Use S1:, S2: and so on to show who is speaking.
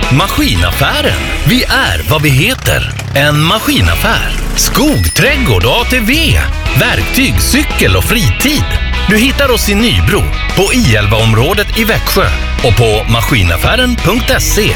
S1: Maskinaffären. Vi är vad vi heter. En maskinaffär. Skog, trädgård och ATV. Verktyg, cykel och fritid. Du hittar oss i Nybro, på I11-området i Växjö och på maskinaffären.se.